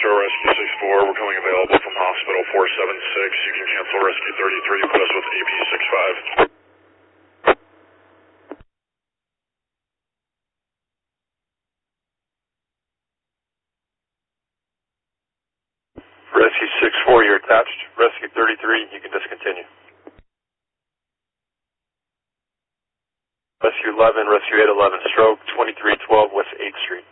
Star Rescue 64, we're coming available from Hospital 476. You can cancel Rescue 33, put us with AP 65. Rescue 64, you're attached. Rescue 33, you can discontinue. Rescue 11, Rescue 811, stroke 2312 West 8th Street.